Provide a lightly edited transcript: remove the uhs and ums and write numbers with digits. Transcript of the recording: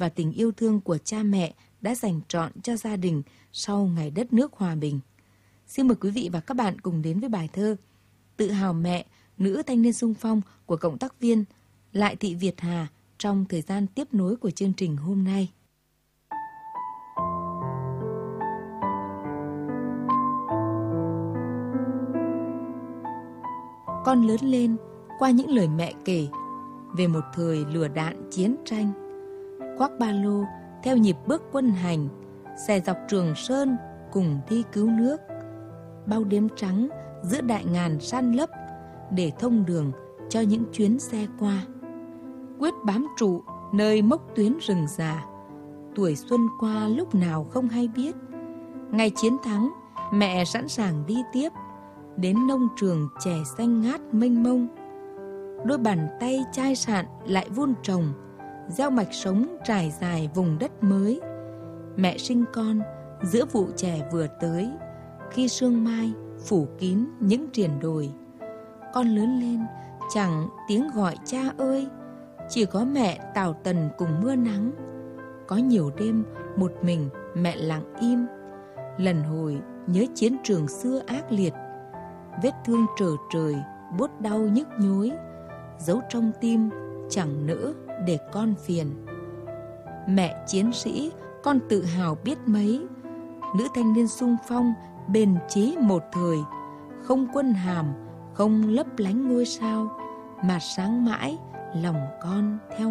và tình yêu thương của cha mẹ đã dành trọn cho gia đình sau ngày đất nước hòa bình. Xin mời quý vị và các bạn cùng đến với bài thơ Tự hào mẹ, nữ thanh niên xung phong của cộng tác viên Lại Thị Việt Hà trong thời gian tiếp nối của chương trình hôm nay. Con lớn lên qua những lời mẹ kể về một thời lửa đạn chiến tranh. Khoác ba lô theo nhịp bước quân hành, xẻ dọc Trường Sơn cùng thi cứu nước. Bao đêm trắng giữa đại ngàn san lấp để thông đường cho những chuyến xe qua. Quyết bám trụ nơi mốc tuyến rừng già, tuổi xuân qua lúc nào không hay biết. Ngày chiến thắng, mẹ sẵn sàng đi tiếp đến nông trường chè xanh ngát mênh mông. Đôi bàn tay chai sạn lại vun trồng, gieo mạch sống trải dài vùng đất mới. Mẹ sinh con giữa vụ chè vừa tới, khi sương mai phủ kín những triền đồi. Con lớn lên chẳng tiếng gọi cha ơi, chỉ có mẹ tảo tần cùng mưa nắng. Có nhiều đêm một mình mẹ lặng im, lần hồi nhớ chiến trường xưa ác liệt. Vết thương trở trời buốt đau nhức nhối, giấu trong tim chẳng nỡ để con phiền. Mẹ chiến sĩ con tự hào biết mấy, nữ thanh niên xung phong bền chí một thời. Không quân hàm, không lấp lánh ngôi sao, mà sáng mãi lòng con theo